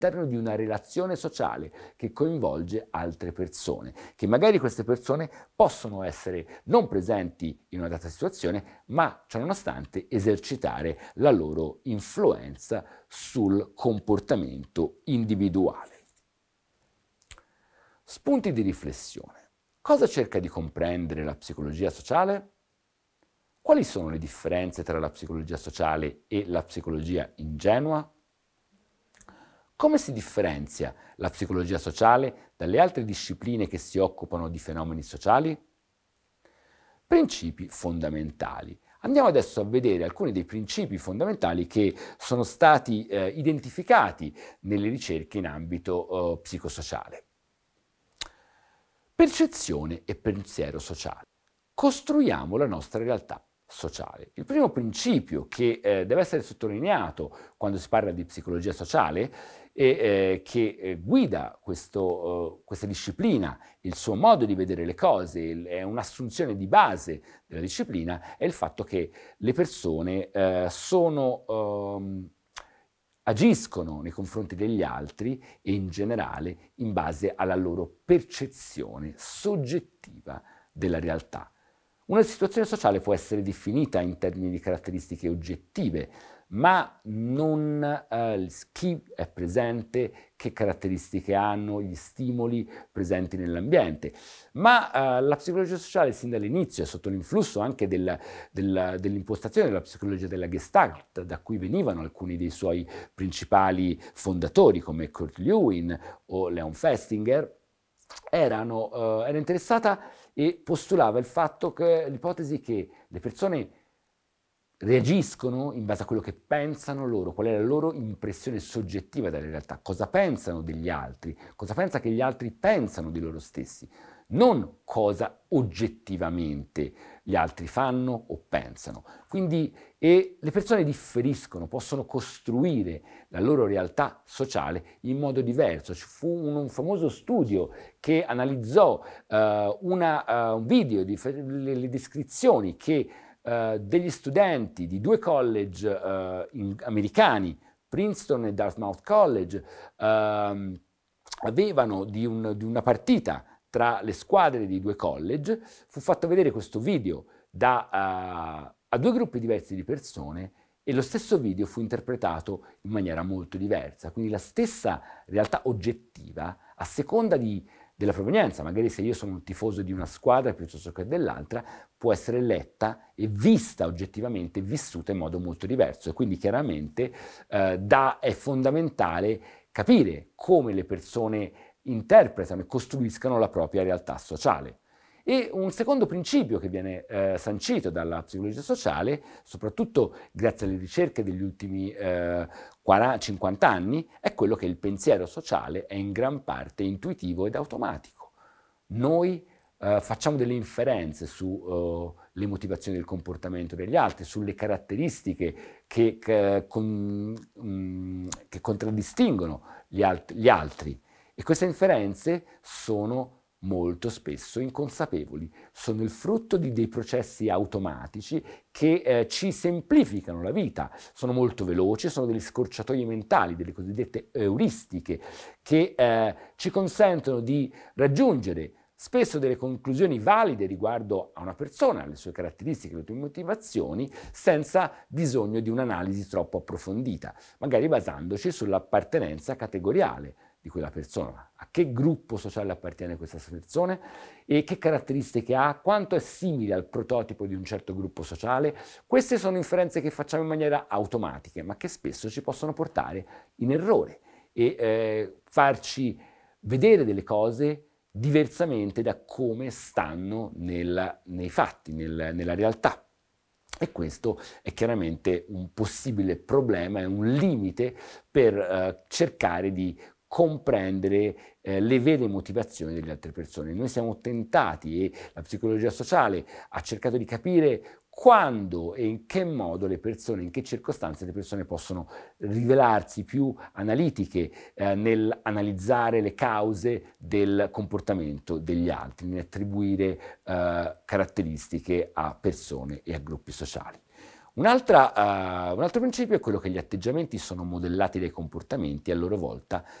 all'interno di una relazione sociale che coinvolge altre persone, che magari queste persone possono essere non presenti in una data situazione, ma ciononostante esercitare la loro influenza sul comportamento individuale. Spunti di riflessione. Cosa cerca di comprendere la psicologia sociale? Quali sono le differenze tra la psicologia sociale e la psicologia ingenua? Come si differenzia la psicologia sociale dalle altre discipline che si occupano di fenomeni sociali? Principi fondamentali. Andiamo adesso a vedere alcuni dei principi fondamentali che sono stati identificati nelle ricerche in ambito psicosociale. Percezione e pensiero sociale. Costruiamo la nostra realtà sociale. Il primo principio che deve essere sottolineato quando si parla di psicologia sociale e che guida questa disciplina, il suo modo di vedere le cose, è un'assunzione di base della disciplina, è il fatto che le persone agiscono nei confronti degli altri e in generale in base alla loro percezione soggettiva della realtà. Una situazione sociale può essere definita in termini di caratteristiche oggettive, ma non chi è presente, che caratteristiche hanno, gli stimoli presenti nell'ambiente. Ma la psicologia sociale sin dall'inizio è sotto l'influsso anche dell'impostazione della psicologia della Gestalt, da cui venivano alcuni dei suoi principali fondatori come Kurt Lewin o Leon Festinger. Era interessata e postulava il fatto che l'ipotesi che le persone reagiscono in base a quello che pensano loro, qual è la loro impressione soggettiva della realtà, cosa pensano degli altri, cosa pensa che gli altri pensano di loro stessi, non cosa oggettivamente gli altri fanno o pensano. Quindi le persone differiscono, possono costruire la loro realtà sociale in modo diverso. Ci fu un famoso studio che analizzò un video di le descrizioni che degli studenti di due college americani, Princeton e Dartmouth College, avevano di una partita tra le squadre di due college. Fu fatto vedere questo video a due gruppi diversi di persone e lo stesso video fu interpretato in maniera molto diversa, quindi la stessa realtà oggettiva a seconda della provenienza. Magari se io sono un tifoso di una squadra piuttosto che dell'altra, può essere letta e vista oggettivamente, vissuta in modo molto diverso, e quindi chiaramente è fondamentale capire come le persone interpretano e costruiscano la propria realtà sociale. E un secondo principio che viene sancito dalla psicologia sociale, soprattutto grazie alle ricerche degli ultimi 50 anni, è quello che il pensiero sociale è in gran parte intuitivo ed automatico. Noi facciamo delle inferenze sulle motivazioni del comportamento degli altri, sulle caratteristiche che contraddistinguono gli altri, e queste inferenze sono molto spesso inconsapevoli, sono il frutto di dei processi automatici che ci semplificano la vita, sono molto veloci, sono delle scorciatoie mentali, delle cosiddette euristiche, che ci consentono di raggiungere spesso delle conclusioni valide riguardo a una persona, le sue caratteristiche, le sue motivazioni, senza bisogno di un'analisi troppo approfondita, magari basandoci sull'appartenenza categoriale di quella persona, a che gruppo sociale appartiene questa persona e che caratteristiche ha, quanto è simile al prototipo di un certo gruppo sociale. Queste sono inferenze che facciamo in maniera automatica, ma che spesso ci possono portare in errore e farci vedere delle cose diversamente da come stanno nei fatti, nella realtà. E questo è chiaramente un possibile problema, è un limite per cercare di comprendere le vere motivazioni delle altre persone. Noi siamo tentati, e la psicologia sociale ha cercato di capire quando e in che modo le persone, in che circostanze le persone possono rivelarsi più analitiche nell'analizzare le cause del comportamento degli altri, nell'attribuire caratteristiche a persone e a gruppi sociali. Un altro principio è quello che gli atteggiamenti sono modellati dai comportamenti e a loro volta